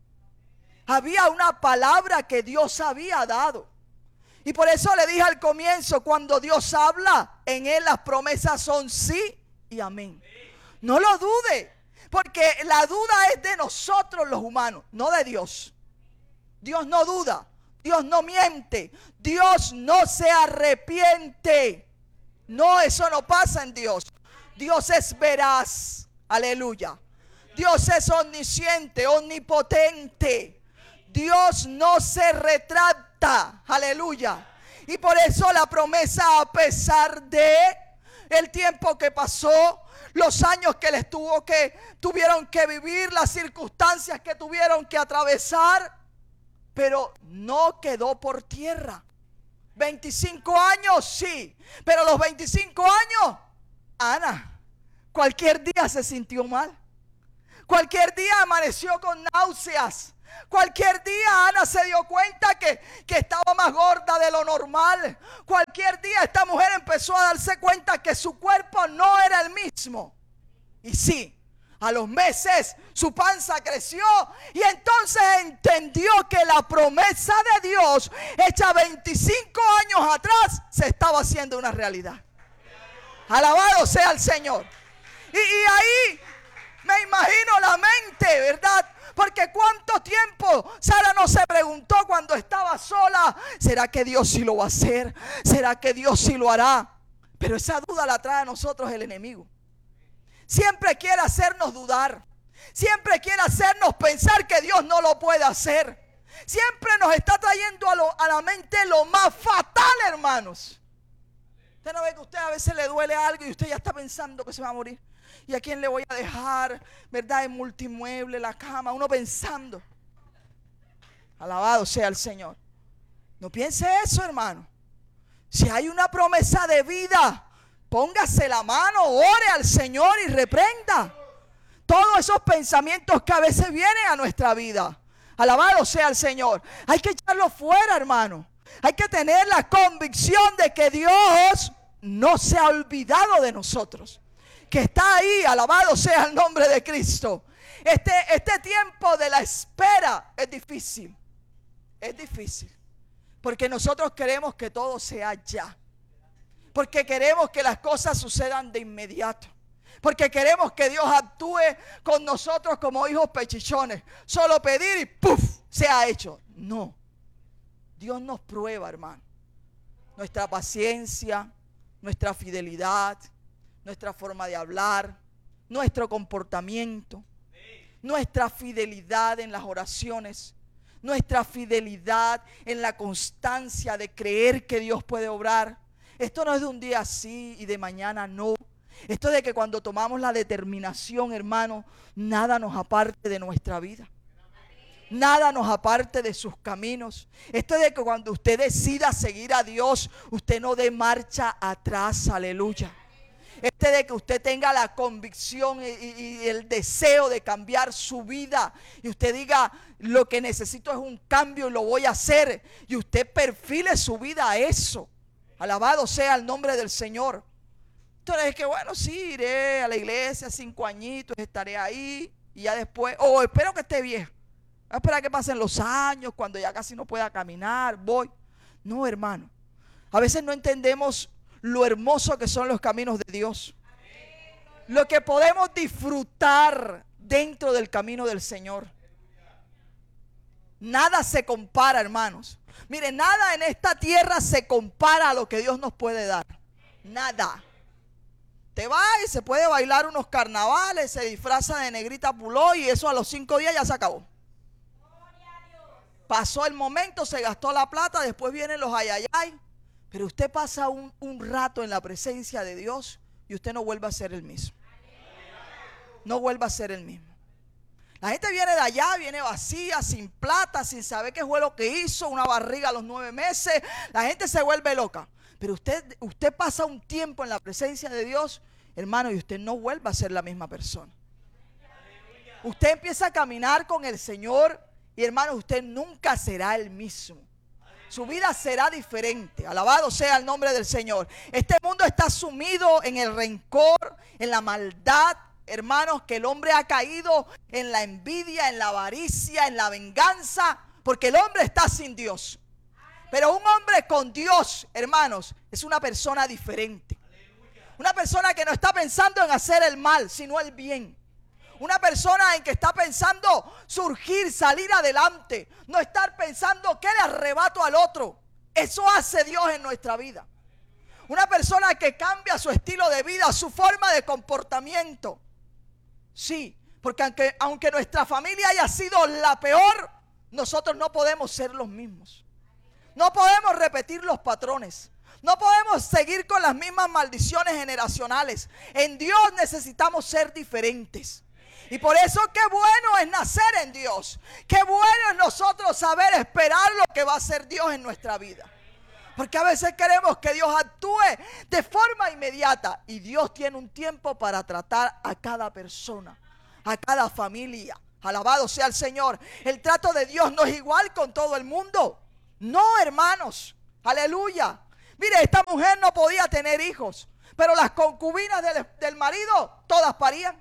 Había una palabra que Dios había dado. Y por eso le dije al comienzo: cuando Dios habla, en Él las promesas son sí y amén. No lo dude. Porque la duda es de nosotros los humanos, no de Dios. Dios no duda. Dios no miente. Dios no se arrepiente. No, eso no pasa en Dios. Dios es veraz. Aleluya. Dios es omnisciente, omnipotente. Dios no se retracta. Aleluya. Y por eso la promesa, a pesar de el tiempo que pasó, los años que les tuvo que, tuvieron que vivir, las circunstancias que tuvieron que atravesar, pero no quedó por tierra. veinticinco años, sí, pero los veinticinco años, Ana, cualquier día se sintió mal. Cualquier día amaneció con náuseas. Cualquier día Ana se dio cuenta que, que estaba más gorda de lo normal. Cualquier día esta mujer empezó a darse cuenta que su cuerpo no era el mismo. Y sí, a los meses su panza creció y entonces entendió que la promesa de Dios hecha veinticinco años atrás se estaba haciendo una realidad. Alabado sea el Señor. Y, y ahí me imagino la mente, ¿verdad? Porque cuánto tiempo Sara no se preguntó cuando estaba sola, ¿será que Dios sí lo va a hacer? ¿Será que Dios sí lo hará? Pero esa duda la trae a nosotros el enemigo. Siempre quiere hacernos dudar. Siempre quiere hacernos pensar que Dios no lo puede hacer. Siempre nos está trayendo a, lo, a la mente lo más fatal, hermanos. Usted no ve que a usted a veces le duele algo y usted ya está pensando que se va a morir. ¿Y a quién le voy a dejar, verdad, el multimueble, la cama? Uno pensando. Alabado sea el Señor. No piense eso, hermano. Si hay una promesa de vida, póngase la mano, ore al Señor y reprenda todos esos pensamientos que a veces vienen a nuestra vida. Alabado sea el Señor. Hay que echarlo fuera, hermano. Hay que tener la convicción de que Dios no se ha olvidado de nosotros, que está ahí. Alabado sea el nombre de Cristo. Este, este tiempo de la espera es difícil. Es difícil. Porque nosotros queremos que todo sea ya. Porque queremos que las cosas sucedan de inmediato. Porque queremos que Dios actúe con nosotros como hijos pechichones. Solo pedir y ¡puf! Se ha hecho. No. Dios nos prueba, hermano. Nuestra paciencia, nuestra fidelidad, nuestra forma de hablar, nuestro comportamiento, nuestra fidelidad en las oraciones, nuestra fidelidad en la constancia de creer que Dios puede obrar. Esto no es de un día sí y de mañana no. Esto es de que cuando tomamos la determinación, hermano, nada nos aparte de nuestra vida. Nada nos aparte de sus caminos. Esto es de que cuando usted decida seguir a Dios, usted no dé marcha atrás. Aleluya. Este de que usted tenga la convicción y, y, y el deseo de cambiar su vida. Y usted diga, lo que necesito es un cambio y lo voy a hacer. Y usted perfile su vida a eso. Alabado sea el nombre del Señor. Entonces es que bueno, sí, iré a la iglesia cinco añitos, estaré ahí. Y ya después, o oh, espero que esté viejo. Voy a esperar que pasen los años, cuando ya casi no pueda caminar, voy. No, hermano. A veces no entendemos lo hermoso que son los caminos de Dios. Lo que podemos disfrutar dentro del camino del Señor. Nada se compara, hermanos. Mire, nada en esta tierra se compara a lo que Dios nos puede dar. Nada. Te va y se puede bailar unos carnavales, se disfraza de negrita puló y eso a los cinco días ya se acabó. Pasó el momento, se gastó la plata, después vienen los ayayay. Pero usted pasa un, un rato en la presencia de Dios y usted no vuelve a ser el mismo. No vuelve a ser el mismo. La gente viene de allá, viene vacía, sin plata, sin saber qué fue lo que hizo, una barriga a los nueve meses. La gente se vuelve loca. Pero usted, usted pasa un tiempo en la presencia de Dios, hermano, y usted no vuelve a ser la misma persona. Usted empieza a caminar con el Señor y, hermano, usted nunca será el mismo. Su vida será diferente. Alabado sea el nombre del Señor. Este mundo está sumido en el rencor, en la maldad. Hermanos, que el hombre ha caído en la envidia, en la avaricia, en la venganza, porque el hombre está sin Dios. Pero un hombre con Dios, hermanos, es una persona diferente. Una persona que no está pensando en hacer el mal, sino el bien. Una persona en que está pensando surgir, salir adelante. No estar pensando qué le arrebato al otro. Eso hace Dios en nuestra vida. Una persona que cambia su estilo de vida, su forma de comportamiento. Sí, porque aunque, aunque nuestra familia haya sido la peor, nosotros no podemos ser los mismos. No podemos repetir los patrones. No podemos seguir con las mismas maldiciones generacionales. En Dios necesitamos ser diferentes. Y por eso qué bueno es nacer en Dios. Qué bueno es nosotros saber esperar lo que va a hacer Dios en nuestra vida. Porque a veces queremos que Dios actúe de forma inmediata. Y Dios tiene un tiempo para tratar a cada persona, a cada familia. Alabado sea el Señor. El trato de Dios no es igual con todo el mundo. No, hermanos. Aleluya. Mire, esta mujer no podía tener hijos, pero las concubinas del, del marido, todas parían.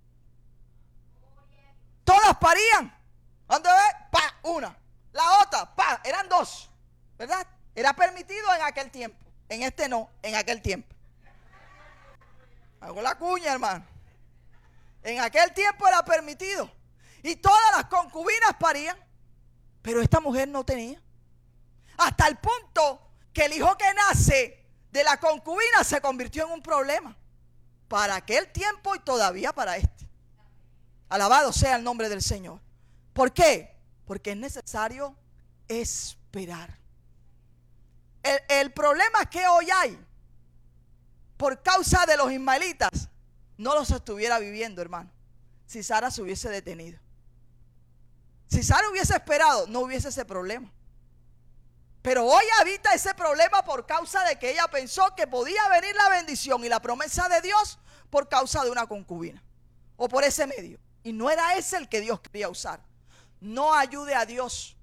Todas parían. ¿Dónde ve? Pa, una. La otra, pa, eran dos. ¿Verdad? Era permitido en aquel tiempo. En este no, en aquel tiempo. Hago la cuña, hermano. En aquel tiempo era permitido. Y todas las concubinas parían. Pero esta mujer no tenía. Hasta el punto que el hijo que nace de la concubina se convirtió en un problema. Para aquel tiempo y todavía para este. Alabado sea el nombre del Señor. ¿Por qué? Porque es necesario esperar. El, el problema que hoy hay, por causa de los ismaelitas, no los estuviera viviendo, hermano, si Sara se hubiese detenido. Si Sara hubiese esperado, no hubiese ese problema. Pero hoy habita ese problema por causa de que ella pensó que podía venir la bendición y la promesa de Dios por causa de una concubina o por ese medio. Y no era ese el que Dios quería usar. No ayude a Dios.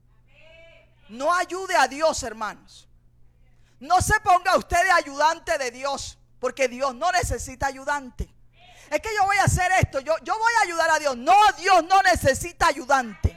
No ayude a Dios, hermanos. No se ponga usted de ayudante de Dios, porque Dios no necesita ayudante. Es que yo voy a hacer esto, yo, yo voy a ayudar a Dios. No, Dios no necesita ayudante.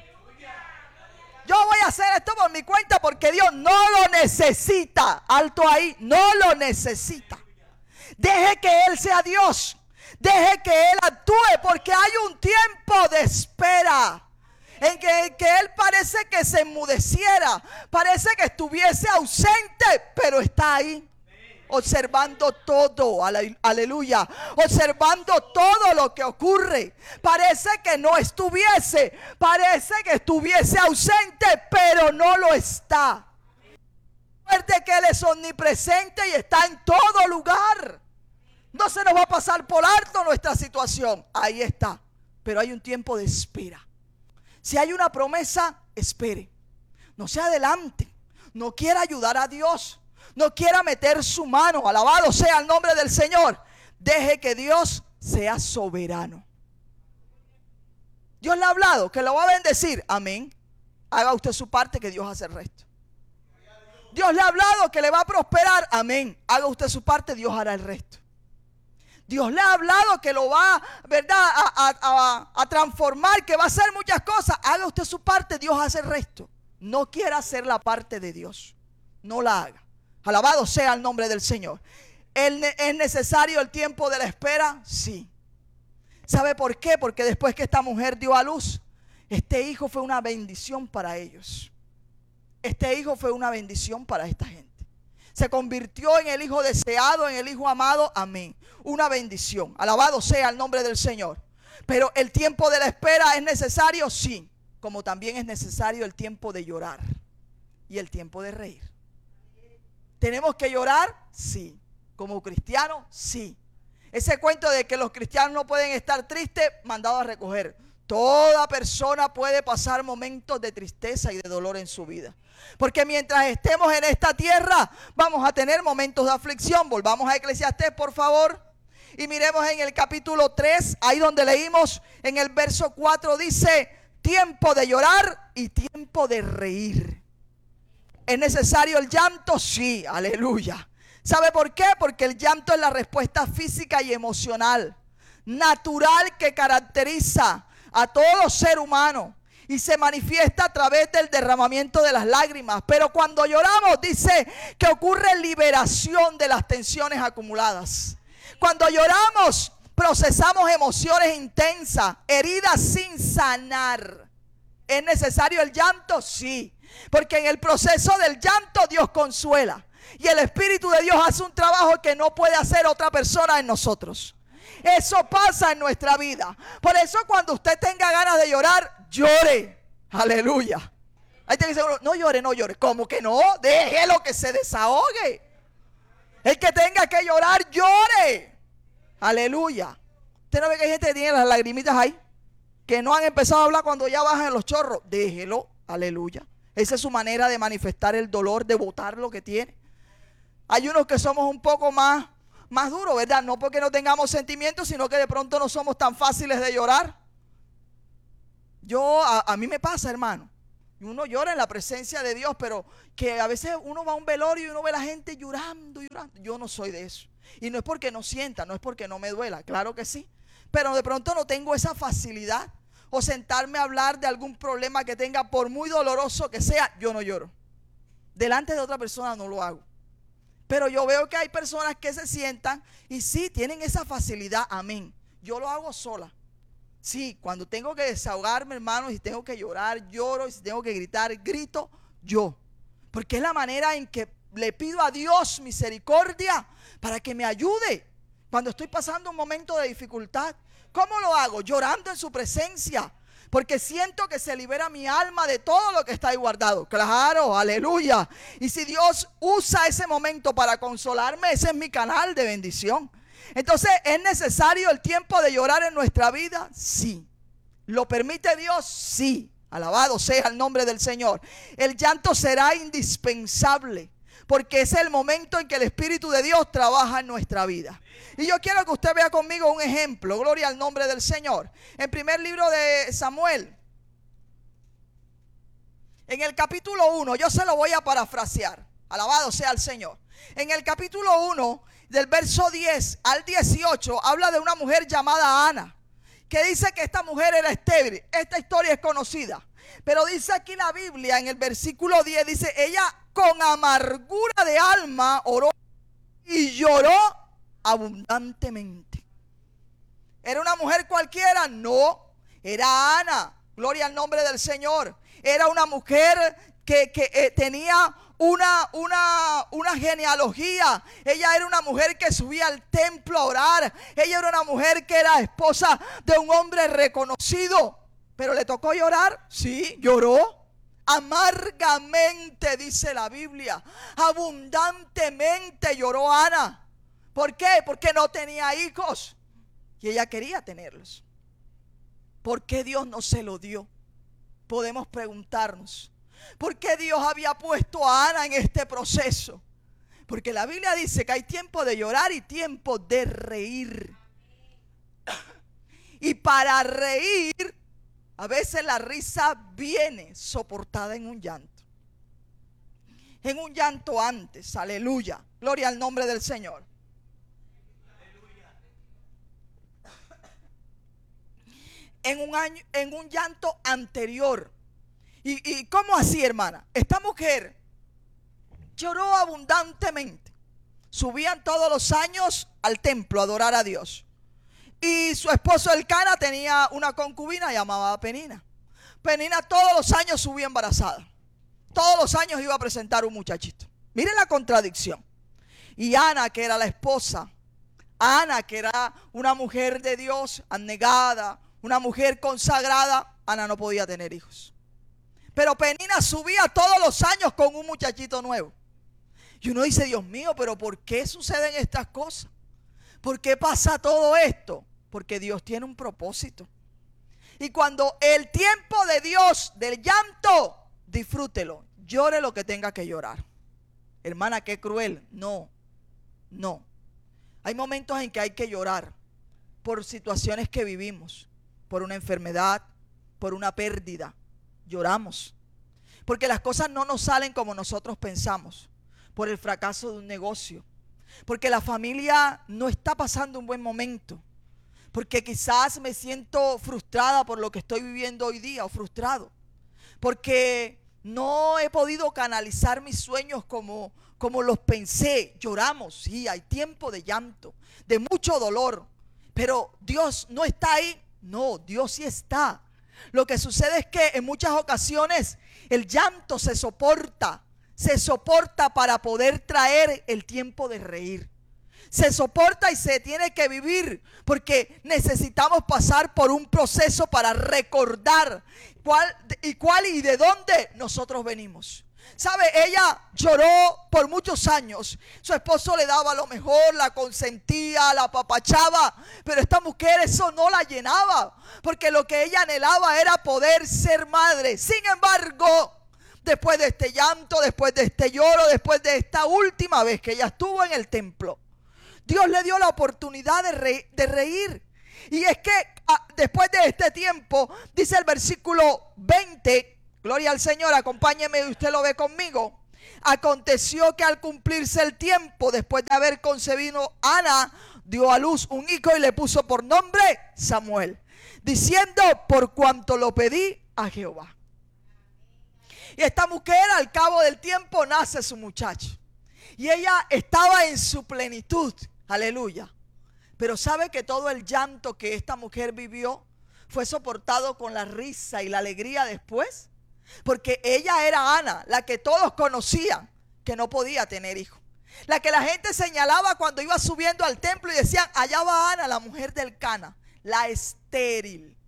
Yo voy a hacer esto por mi cuenta porque Dios no lo necesita. Alto ahí, no lo necesita. Deje que Él sea Dios. Deje que Él actúe, porque hay un tiempo de espera en que, en que Él parece que se enmudeciera, parece que estuviese ausente, pero está ahí observando todo, aleluya, observando todo lo que ocurre. Parece que no estuviese, parece que estuviese ausente, pero no lo está. Recuerde que Él es omnipresente y está en todo lugar. No se nos va a pasar por alto nuestra situación. Ahí está. Pero hay un tiempo de espera. Si hay una promesa, espere. No se adelante. No quiera ayudar a Dios. No quiera meter su mano. Alabado sea el nombre del Señor. Deje que Dios sea soberano. Dios le ha hablado que lo va a bendecir. Amén. Haga usted su parte, que Dios hace el resto. Dios le ha hablado que le va a prosperar. Amén. Haga usted su parte, Dios hará el resto. Dios le ha hablado que lo va, ¿verdad?, a, a, a, a transformar, que va a hacer muchas cosas. Haga usted su parte, Dios hace el resto. No quiera hacer la parte de Dios. No la haga. Alabado sea el nombre del Señor. ¿Es necesario el tiempo de la espera? Sí. ¿Sabe por qué? Porque después que esta mujer dio a luz, este hijo fue una bendición para ellos. Este hijo fue una bendición para esta gente. Se convirtió en el hijo deseado, en el hijo amado. Amén. Una bendición. Alabado sea el nombre del Señor. Pero el tiempo de la espera es necesario, sí. Como también es necesario el tiempo de llorar y el tiempo de reír. ¿Tenemos que llorar? Sí. Como cristianos, sí. Ese cuento de que los cristianos no pueden estar tristes, mandado a recoger. Toda persona puede pasar momentos de tristeza y de dolor en su vida. Porque mientras estemos en esta tierra, vamos a tener momentos de aflicción. Volvamos a Eclesiastés, por favor. Y miremos en el capítulo tres, ahí donde leímos en el verso cuatro, dice: tiempo de llorar y tiempo de reír. ¿Es necesario el llanto? Sí, aleluya. ¿Sabe por qué? Porque el llanto es la respuesta física y emocional natural que caracteriza a todo ser humano y se manifiesta a través del derramamiento de las lágrimas. Pero cuando lloramos, dice que ocurre liberación de las tensiones acumuladas. Cuando lloramos, procesamos emociones intensas, heridas sin sanar. ¿Es necesario el llanto? Sí. Porque en el proceso del llanto Dios consuela. Y el Espíritu de Dios hace un trabajo que no puede hacer otra persona en nosotros. Eso pasa en nuestra vida. Por eso cuando usted tenga ganas de llorar, llore. Aleluya. Ahí te dice uno: no llore, no llore. ¿Cómo que no? Déjelo que se desahogue. El que tenga que llorar, llore. Aleluya. Usted no ve que hay gente que tiene las lagrimitas ahí, que no han empezado a hablar cuando ya bajan los chorros. Déjelo. Aleluya. Esa es su manera de manifestar el dolor, de botar lo que tiene. Hay unos que somos un poco más, más duros, ¿verdad? No porque no tengamos sentimientos, sino que de pronto no somos tan fáciles de llorar. Yo, a, a mí me pasa, hermano. Uno llora en la presencia de Dios, pero que a veces uno va a un velorio y uno ve a la gente llorando, llorando. Yo no soy de eso. Y no es porque no sienta, no es porque no me duela, claro que sí. Pero de pronto no tengo esa facilidad. O sentarme a hablar de algún problema que tenga, por muy doloroso que sea, yo no lloro. Delante de otra persona no lo hago. Pero yo veo que hay personas que se sientan y sí, tienen esa facilidad, amén. Yo lo hago sola. Sí, cuando tengo que desahogarme, hermano, si tengo que llorar, lloro, y si tengo que gritar, grito, yo. Porque es la manera en que le pido a Dios misericordia para que me ayude cuando estoy pasando un momento de dificultad. ¿Cómo lo hago? Llorando en su presencia, porque siento que se libera mi alma de todo lo que está ahí guardado. Claro, aleluya. Y si Dios usa ese momento para consolarme, ese es mi canal de bendición. Entonces, ¿es necesario el tiempo de llorar en nuestra vida? Sí. ¿Lo permite Dios? Sí. Alabado sea el nombre del Señor. El llanto será indispensable, porque es el momento en que el Espíritu de Dios trabaja en nuestra vida. Y yo quiero que usted vea conmigo un ejemplo. Gloria al nombre del Señor. En primer libro de Samuel, en el capítulo uno, yo se lo voy a parafrasear. Alabado sea el Señor. En el capítulo uno, del verso diez al dieciocho, habla de una mujer llamada Ana, que dice que esta mujer era estéril. Esta historia es conocida. Pero dice aquí la Biblia, en el versículo diez, dice, ella con amargura de alma oró y lloró abundantemente. ¿Era una mujer cualquiera? No, era Ana. Gloria al nombre del Señor. Era una mujer que, que eh, tenía una, una, una genealogía. Ella era una mujer que subía al templo a orar. Ella era una mujer que era esposa de un hombre reconocido. ¿Pero le tocó llorar? Sí, lloró. Amargamente, dice la Biblia. Abundantemente lloró Ana. ¿Por qué? Porque no tenía hijos y ella quería tenerlos. ¿Por qué Dios no se lo dio? Podemos preguntarnos. ¿Por qué Dios había puesto a Ana en este proceso? Porque la Biblia dice que hay tiempo de llorar y tiempo de reír. Y para reír, a veces la risa viene soportada en un llanto. En un llanto antes, aleluya. Gloria al nombre del Señor. En un año, en un llanto anterior. ¿Y, y cómo así, hermana? Esta mujer lloró abundantemente. Subían todos los años al templo a adorar a Dios. Y su esposo Elcana tenía una concubina llamada Penina. Penina todos los años subía embarazada. Todos los años iba a presentar un muchachito. Miren la contradicción. Y Ana, que era la esposa, Ana, que era una mujer de Dios, abnegada, una mujer consagrada, Ana no podía tener hijos. Pero Penina subía todos los años con un muchachito nuevo. Y uno dice, Dios mío, pero ¿por qué suceden estas cosas? ¿Por qué pasa todo esto? Porque Dios tiene un propósito. Y cuando el tiempo de Dios, del llanto, disfrútelo. Llore lo que tenga que llorar. Hermana, qué cruel. No, no. Hay momentos en que hay que llorar por situaciones que vivimos, por una enfermedad, por una pérdida. Lloramos. Porque las cosas no nos salen como nosotros pensamos. Por el fracaso de un negocio. Porque la familia no está pasando un buen momento. Porque quizás me siento frustrada por lo que estoy viviendo hoy día o frustrado. Porque no he podido canalizar mis sueños como, como los pensé. Lloramos, sí, hay tiempo de llanto, de mucho dolor. Pero Dios no está ahí. No, Dios sí está. Lo que sucede es que en muchas ocasiones el llanto se soporta. Se soporta para poder traer el tiempo de reír. Se soporta y se tiene que vivir porque necesitamos pasar por un proceso para recordar cuál y cuál y de dónde nosotros venimos. ¿Sabe? Ella lloró por muchos años. Su esposo le daba lo mejor, la consentía, la apapachaba, pero esta mujer eso no la llenaba, porque lo que ella anhelaba era poder ser madre. Sin embargo, después de este llanto, después de este lloro, después de esta última vez que ella estuvo en el templo, Dios le dio la oportunidad de, re- de reír. Y es que ah, después de este tiempo, dice el versículo veinte, gloria al Señor, acompáñeme y usted lo ve conmigo. Aconteció que al cumplirse el tiempo, después de haber concebido, Ana dio a luz un hijo y le puso por nombre Samuel, diciendo: por cuanto lo pedí a Jehová. Y esta mujer, al cabo del tiempo, nace su muchacho. Y ella estaba en su plenitud. Aleluya. Pero sabe que todo el llanto que esta mujer vivió fue soportado con la risa y la alegría después. Porque ella era Ana, la que todos conocían que no podía tener hijos. La que la gente señalaba cuando iba subiendo al templo y decían: allá va Ana, la mujer del Cana, la estéril.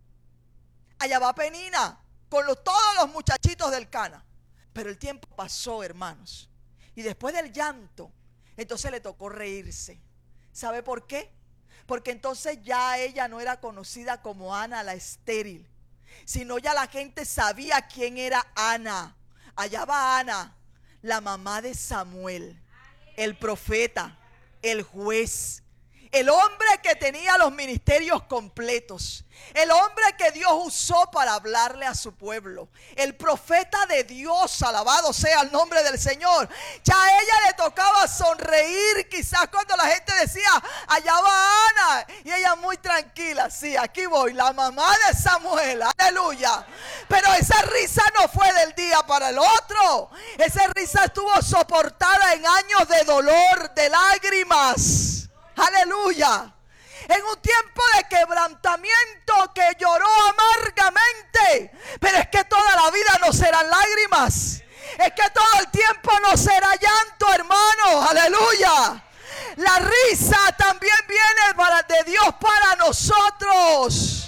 Allá va Penina con los, todos los muchachitos del Cana. Pero el tiempo pasó, hermanos. Y después del llanto, entonces le tocó reírse. ¿Sabe por qué? Porque entonces ya ella no era conocida como Ana la estéril, sino ya la gente sabía quién era Ana. Allá va Ana, la mamá de Samuel, el profeta, el juez, el hombre que tenía los ministerios completos, el hombre que Dios usó para hablarle a su pueblo, el profeta de Dios, alabado sea el nombre del Señor. Ya a ella le tocaba sonreír quizás cuando la gente decía: allá va Ana, y ella muy tranquila: sí, aquí voy, la mamá de Samuel, aleluya. Pero esa risa no fue del día para el otro. Esa risa estuvo soportada en años de dolor, de lágrimas, aleluya. En un tiempo de quebrantamiento, que lloró amargamente. Pero es que toda la vida no serán lágrimas. Es que todo el tiempo no será llanto, hermano. Aleluya. La risa también viene para, de Dios para nosotros.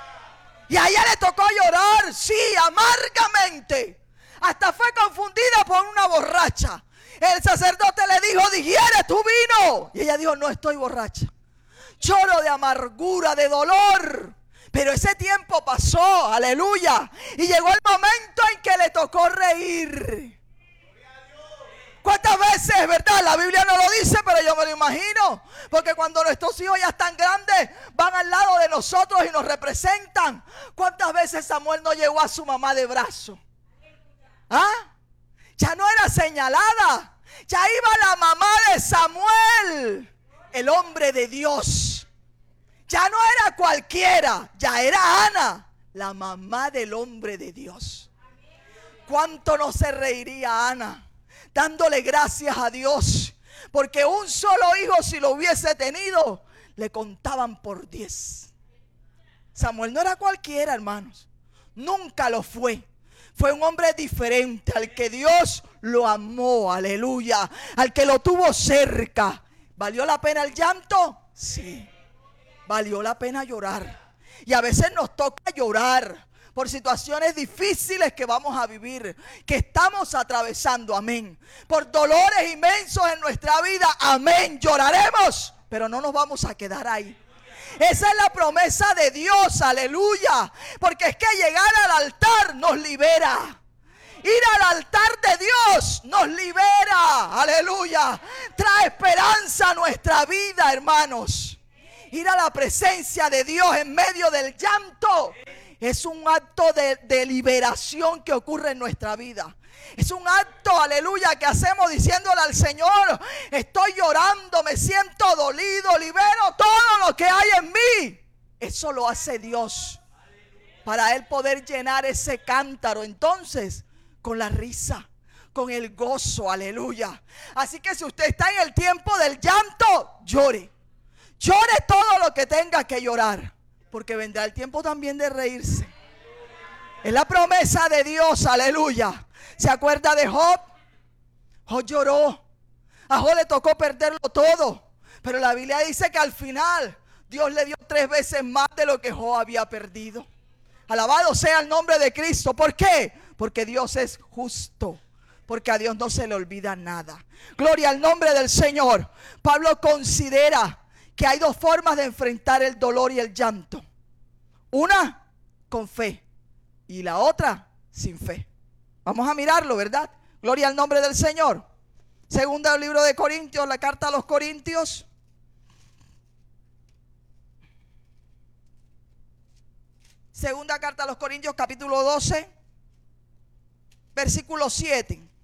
Y a ella le tocó llorar, sí, amargamente. Hasta fue confundida por una borracha. El sacerdote le dijo: digiere tu vino. Y ella dijo: no estoy borracha. Lloro de amargura, de dolor. Pero ese tiempo pasó, aleluya. Y llegó el momento en que le tocó reír. ¿Cuántas veces, verdad? La Biblia no lo dice, pero yo me lo imagino. Porque cuando nuestros hijos ya están grandes, van al lado de nosotros y nos representan. ¿Cuántas veces Samuel no llevó a su mamá de brazo? ¿Ah? Ya no era señalada. Ya iba la mamá de Samuel, el hombre de Dios. Ya no era cualquiera, ya era Ana, la mamá del hombre de Dios. ¿Cuánto no se reiría Ana dándole gracias a Dios? Porque un solo hijo, si lo hubiese tenido, le contaban por diez. Samuel no era cualquiera, hermanos. Nunca lo fue. Fue un hombre diferente, al que Dios lo amó, aleluya. Al que lo tuvo cerca. ¿Valió la pena el llanto? Sí. Valió la pena llorar. Y a veces nos toca llorar por situaciones difíciles que vamos a vivir, que estamos atravesando, amén. Por dolores inmensos en nuestra vida, amén. Lloraremos, pero no nos vamos a quedar ahí. Esa es la promesa de Dios, aleluya. Porque es que llegar al altar nos libera. Ir al altar de Dios nos libera, aleluya. Trae esperanza a nuestra vida, hermanos. Ir a la presencia de Dios en medio del llanto es un acto de, de liberación que ocurre en nuestra vida. Es un acto, aleluya, que hacemos diciéndole al Señor: estoy llorando, me siento dolido, libero todo lo que hay en mí. Eso lo hace Dios para Él poder llenar ese cántaro entonces con la risa, con el gozo, aleluya. Así que si usted está en el tiempo del llanto, llore. Llore todo lo que tenga que llorar, porque vendrá el tiempo también de reírse. Es la promesa de Dios, aleluya. ¿Se acuerda de Job? Job lloró. A Job le tocó perderlo todo, pero la Biblia dice que al final Dios le dio tres veces más de lo que Job había perdido. Alabado sea el nombre de Cristo. ¿Por qué? Porque Dios es justo. porque a Dios no se le olvida nada. Gloria al nombre del Señor. Pablo considera que hay dos formas de enfrentar el dolor y el llanto. Una con fe y la otra sin fe. Vamos a mirarlo, ¿verdad? Gloria al nombre del Señor. Segunda libro de Corintios, la carta a los Corintios. Segunda carta a los Corintios, capítulo doce, versículo siete.